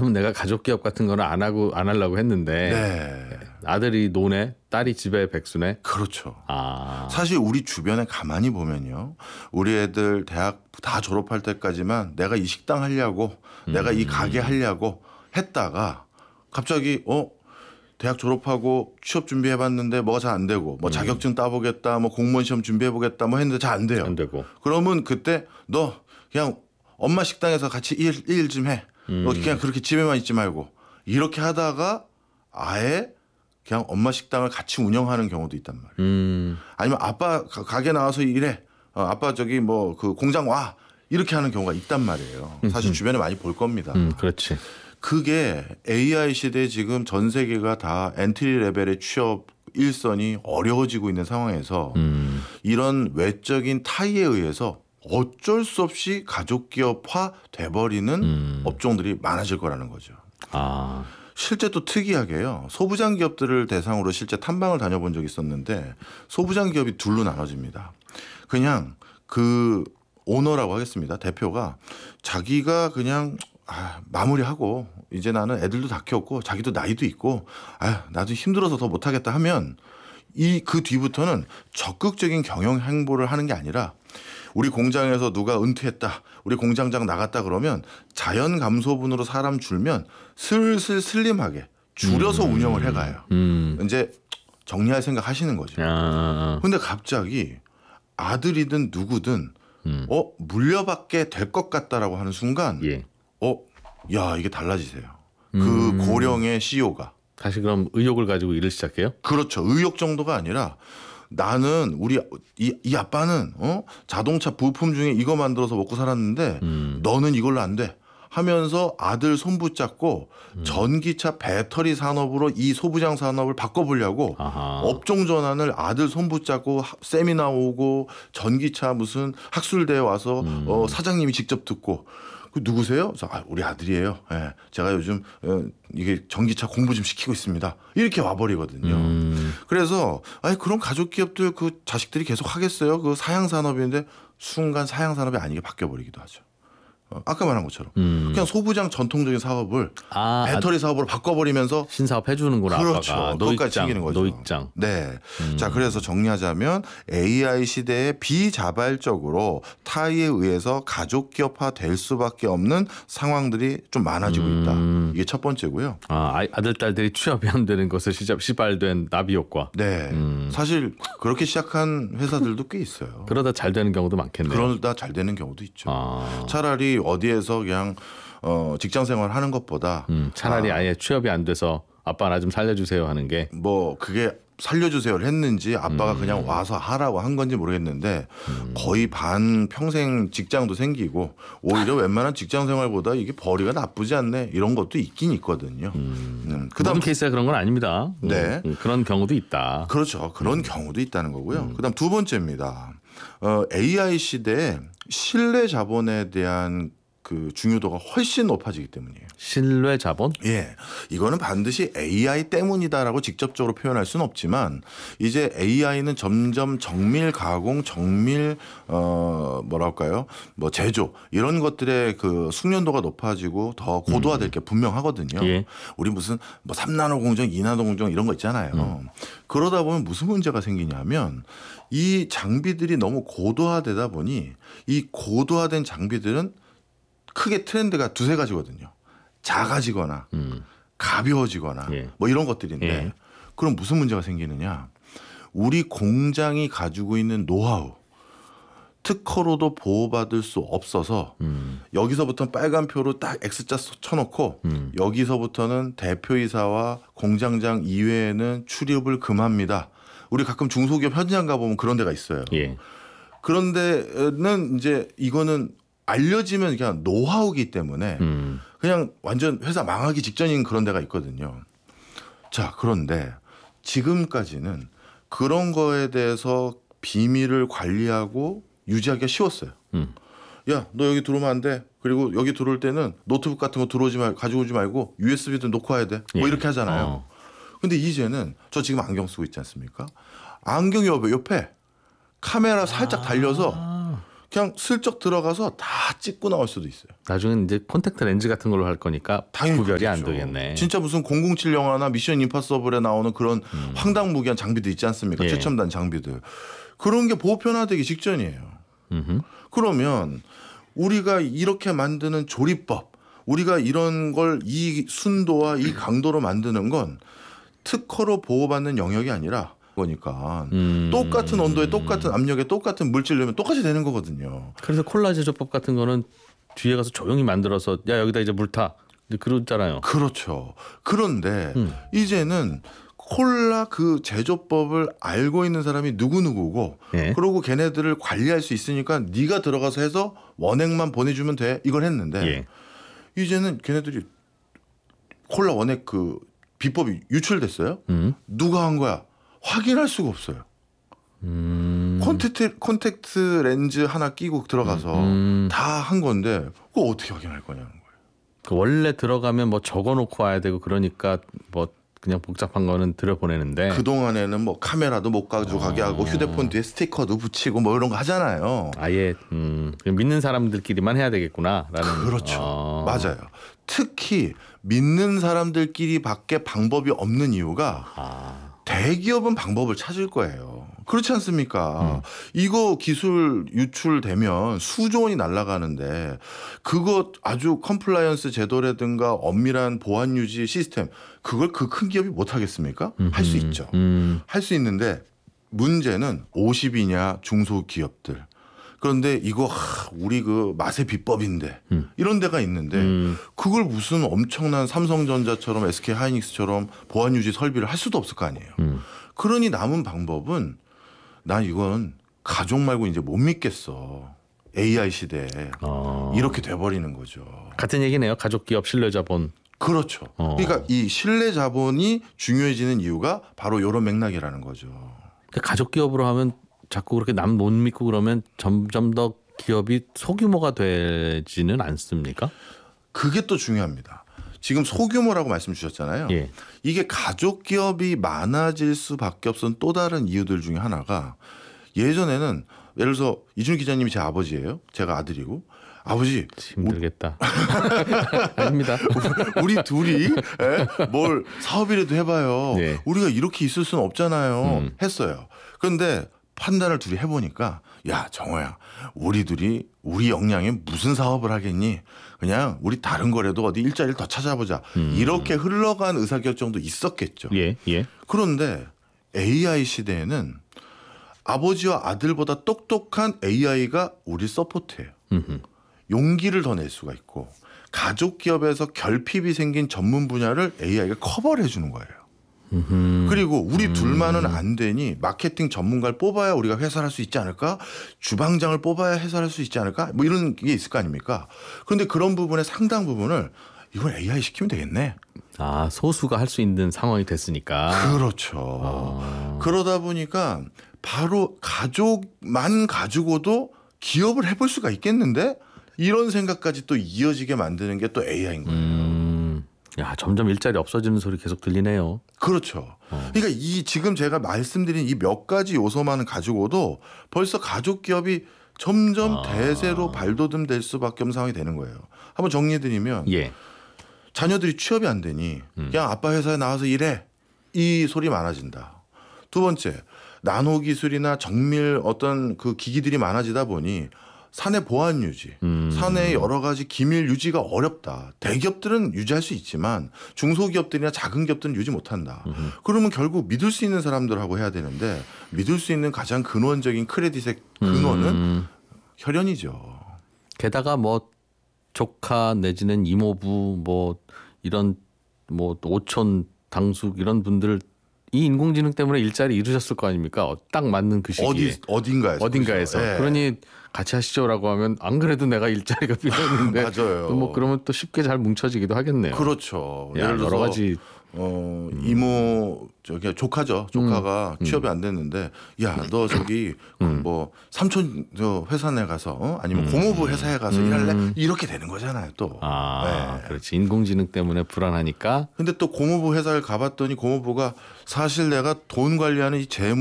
그러면 내가 가족 기업 같은 거는 안 하려고 했는데 네. 아들이 노네, 딸이 집에 백수네. 그렇죠. 아. 사실 우리 주변에 가만히 보면요. 우리 애들 대학 다 졸업할 때까지만 내가 이 식당 하려고 내가 이 가게 하려고 했다가 갑자기 대학 졸업하고 취업 준비해봤는데 뭐가 잘 안 되고 뭐 자격증 따보겠다 뭐 공무원 시험 준비해보겠다 뭐 했는데 잘 안 돼요. 안 되고. 그러면 그때 너 그냥 엄마 식당에서 같이 일 좀 해. 너 그냥 그렇게 집에만 있지 말고 이렇게 하다가 아예 그냥 엄마 식당을 같이 운영하는 경우도 있단 말이에요. 아니면 아빠 가게 나와서 일해. 아빠 저기 뭐 그 공장 와. 이렇게 하는 경우가 있단 말이에요. 사실 주변에 많이 볼 겁니다. 그렇지. 그게 AI 시대에 지금 전 세계가 다 엔트리 레벨의 취업 일선이 어려워지고 있는 상황에서 이런 외적인 타의에 의해서 어쩔 수 없이 가족기업화 돼버리는 업종들이 많아질 거라는 거죠. 아. 실제 또 특이하게요. 소부장 기업들을 대상으로 실제 탐방을 다녀본 적이 있었는데 소부장 기업이 둘로 나눠집니다. 그냥 그 오너라고 하겠습니다. 대표가 자기가 그냥 마무리하고 이제 나는 애들도 다 키웠고 자기도 나이도 있고 나도 힘들어서 더 못하겠다 하면 그 뒤부터는 적극적인 경영 행보를 하는 게 아니라 우리 공장에서 누가 은퇴했다. 우리 공장장 나갔다 그러면 자연 감소분으로 사람 줄면 슬슬 슬림하게 줄여서 운영을 해가요. 이제 정리할 생각 하시는 거죠. 그런데 갑자기 아들이든 누구든 물려받게 될 것 같다라고 하는 순간 예. 야 이게 달라지세요. 그 고령의 CEO가. 다시 그럼 의욕을 가지고 일을 시작해요? 그렇죠. 의욕 정도가 아니라 나는 우리 이 아빠는 자동차 부품 중에 이거 만들어서 먹고 살았는데 너는 이걸로 안 돼. 하면서 아들 손 붙잡고 전기차 배터리 산업으로 이 소부장 산업을 바꿔보려고 업종 전환을 아들 손 붙잡고 세미나 오고 전기차 무슨 학술대회 와서 사장님이 직접 듣고 그 누구세요? 우리 아들이에요. 네, 제가 요즘 이게 전기차 공부 좀 시키고 있습니다. 이렇게 와버리거든요. 그래서 그런 가족 기업들 그 자식들이 계속 하겠어요? 그 사양 산업인데 순간 사양 산업이 아니게 바뀌어버리기도 하죠. 아까 말한 것처럼 그냥 소부장 전통적인 사업을 배터리 사업으로 바꿔버리면서 신사업 해주는구나. 그렇죠. 아빠가. 그것까지 챙기는 거죠. 노익장. 네. 자, 그래서 정리하자면 AI 시대에 비자발적으로 타의에 의해서 가족 기업화 될 수밖에 없는 상황들이 좀 많아지고 있다. 이게 첫 번째고요. 아들 딸들이 취업이 안 되는 것을 시발된 나비 효과. 네. 사실 그렇게 시작한 회사들도 꽤 있어요. 그러다 잘 되는 경우도 많겠네요. 그러다 잘 되는 경우도 있죠. 차라리 어디에서 그냥 직장 생활 하는 것보다 차라리 아예 취업이 안 돼서 아빠 나 좀 살려주세요 하는 게 뭐 그게 살려주세요를 했는지 아빠가 그냥 와서 하라고 한 건지 모르겠는데 거의 반 평생 직장도 생기고 오히려 웬만한 직장 생활보다 이게 벌이가 나쁘지 않네 이런 것도 있긴 있거든요. 그다음 케이스가 그런 건 아닙니다. 네. 그런 경우도 있다. 그렇죠. 그런 경우도 있다는 거고요. 그다음 두 번째입니다. AI 시대에 신뢰 자본에 대한 그 중요도가 훨씬 높아지기 때문이에요. 신뢰 자본? 예, 이거는 반드시 AI 때문이다라고 직접적으로 표현할 수는 없지만 이제 AI는 점점 정밀 가공, 정밀 뭐랄까요, 뭐 제조 이런 것들의 그 숙련도가 높아지고 더 고도화될 게 분명하거든요. 예. 우리 무슨 뭐 3나노 공정, 2나노 공정 이런 거 있잖아요. 그러다 보면 무슨 문제가 생기냐면 이 장비들이 너무 고도화되다 보니 이 고도화된 장비들은 크게 트렌드가 두세 가지거든요. 작아지거나 가벼워지거나 예. 뭐 이런 것들인데 예. 그럼 무슨 문제가 생기느냐. 우리 공장이 가지고 있는 노하우 특허로도 보호받을 수 없어서 여기서부터 빨간표로 딱 X자 쳐놓고 여기서부터는 대표이사와 공장장 이외에는 출입을 금합니다. 우리 가끔 중소기업 현장 가보면 그런 데가 있어요. 예. 그런 데는 이제 이거는 알려지면 그냥 노하우기 때문에 그냥 완전 회사 망하기 직전인 그런 데가 있거든요. 자, 그런데 지금까지는 그런 거에 대해서 비밀을 관리하고 유지하기가 쉬웠어요. 야, 너 여기 들어오면 안 돼. 그리고 여기 들어올 때는 노트북 같은 거 가지고 오지 말고 USB도 놓고 와야 돼. 뭐 예. 이렇게 하잖아요. 근데 이제는 저 지금 안경 쓰고 있지 않습니까? 안경 옆에 카메라 살짝 달려서 그냥 슬쩍 들어가서 다 찍고 나올 수도 있어요. 나중에 이제 콘택트 렌즈 같은 걸로 할 거니까 당연히 구별이 안 그렇겠죠. 되겠네. 진짜 무슨 007 영화나 미션 임파서블에 나오는 그런 황당무계한 장비들 있지 않습니까? 예. 최첨단 장비들. 그런 게 보편화되기 직전이에요. 그러면 우리가 이렇게 만드는 조리법, 우리가 이런 걸 이 순도와 이 강도로 만드는 건 특허로 보호받는 영역이 아니라 거니까 똑같은 온도에 똑같은 압력에 똑같은 물질 넣으면 똑같이 되는 거거든요. 그래서 콜라 제조법 같은 거는 뒤에 가서 조용히 만들어서 야 여기다 이제 물 타. 그러잖아요. 그렇죠. 그런데 이제는 콜라 그 제조법을 알고 있는 사람이 누구누구고 예. 그러고 걔네들을 관리할 수 있으니까 네가 들어가서 해서 원액만 보내주면 돼. 이걸 했는데 예. 이제는 걔네들이 콜라 원액 그 비법이 유출됐어요. 누가 한 거야? 확인할 수가 없어요. 콘택트 렌즈 하나 끼고 들어가서 다 한 건데 그거 어떻게 확인할 거냐는 거예요. 그 원래 들어가면 뭐 적어놓고 와야 되고 그러니까 뭐 그냥 복잡한 거는 들여보내는데 그 동안에는 뭐 카메라도 못 가져가게 하고 휴대폰 뒤에 스티커도 붙이고 뭐 이런 거 하잖아요. 아예 믿는 사람들끼리만 해야 되겠구나라는. 그렇죠. 맞아요. 특히 믿는 사람들끼리밖에 방법이 없는 이유가 대기업은 방법을 찾을 거예요. 그렇지 않습니까? 이거 기술 유출되면 수조 원이 날아가는데 그거 아주 컴플라이언스 제도라든가 엄밀한 보안 유지 시스템 그걸 그 큰 기업이 못 하겠습니까? 할 수 있죠. 할 수 있는데 문제는 50이냐 중소기업들. 그런데 이거 우리 그 맛의 비법인데 이런 데가 있는데 그걸 무슨 엄청난 삼성전자처럼 SK하이닉스처럼 보안 유지 설비를 할 수도 없을 거 아니에요. 그러니 남은 방법은 난 이건 가족 말고 이제 못 믿겠어. AI 시대에 이렇게 돼버리는 거죠. 같은 얘기네요. 가족 기업 신뢰 자본. 그렇죠. 그러니까 이 신뢰 자본이 중요해지는 이유가 바로 이런 맥락이라는 거죠. 그러니까 가족 기업으로 하면 자꾸 그렇게 남 못 믿고 그러면 점점 더 기업이 소규모가 되지는 않습니까? 그게 또 중요합니다. 지금 소규모라고 말씀 주셨잖아요. 예. 이게 가족 기업이 많아질 수밖에 없는 또 다른 이유들 중에 하나가 예전에는 예를 들어서 이준희 기자님이 제 아버지예요. 제가 아들이고 아버지 힘들겠다. 아닙니다. 우리 둘이 뭘 사업이라도 해봐요. 네. 우리가 이렇게 있을 수는 없잖아요. 했어요. 그런데 판단을 둘이 해보니까 야 정호야 우리 둘이 우리 역량에 무슨 사업을 하겠니? 그냥 우리 다른 거라도 어디 일자리를 더 찾아보자. 이렇게 흘러간 의사결정도 있었겠죠. 예, 예. 그런데 AI 시대에는 아버지와 아들보다 똑똑한 AI가 우리 서포트해요. 용기를 더 낼 수가 있고 가족 기업에서 결핍이 생긴 전문 분야를 AI가 커버를 해주는 거예요. 그리고 우리 둘만은 안 되니 마케팅 전문가를 뽑아야 우리가 회사를 할 수 있지 않을까? 주방장을 뽑아야 회사를 할 수 있지 않을까? 뭐 이런 게 있을 거 아닙니까? 그런데 그런 부분의 상당 부분을 이걸 AI 시키면 되겠네. 아, 소수가 할 수 있는 상황이 됐으니까. 그렇죠. 그러다 보니까 바로 가족만 가지고도 기업을 해볼 수가 있겠는데 이런 생각까지 또 이어지게 만드는 게 또 AI인 거예요. 야, 점점 일자리 없어지는 소리 계속 들리네요. 그렇죠. 그러니까 이 지금 제가 말씀드린 이 몇 가지 요소만 가지고도 벌써 가족 기업이 점점 대세로 발돋움될 수밖에 없는 상황이 되는 거예요. 한번 정리해드리면 예. 자녀들이 취업이 안 되니 그냥 아빠 회사에 나와서 일해. 이 소리 많아진다. 두 번째, 나노 기술이나 정밀 어떤 그 기기들이 많아지다 보니 사내 보안 유지, 사내 여러 가지 기밀 유지가 어렵다. 대기업들은 유지할 수 있지만 중소기업들이나 작은 기업들은 유지 못한다. 그러면 결국 믿을 수 있는 사람들하고 해야 되는데 믿을 수 있는 가장 근원적인 크레딧의 근원은 혈연이죠. 게다가 뭐 조카 내지는 이모부 뭐 이런 뭐 오촌 당숙 이런 분들 이 인공지능 때문에 일자리 잃으셨을 거 아닙니까? 딱 맞는 그 시기에 어딘가에서 예. 그러니 같이 하시죠라고 하면 안 그래도 내가 일자리가 필요했는데 맞아요. 또 뭐 그러면 또 쉽게 잘 뭉쳐지기도 하겠네요. 그렇죠. 야, 예를 여러 들어서 가지 이모 저기 조카죠. 조카가 취업이 안 됐는데 야 너 저기 뭐 삼촌 저 회사 내 가서 아니면 고모부 회사에 가서 일할래? 이렇게 되는 거잖아요. 또. 아, 네. 그렇지. 인공지능 때문에 불안하니까. 근데 또 고모부 회사를 가봤더니 고모부가 사실 내가 돈 관리하는 이 재무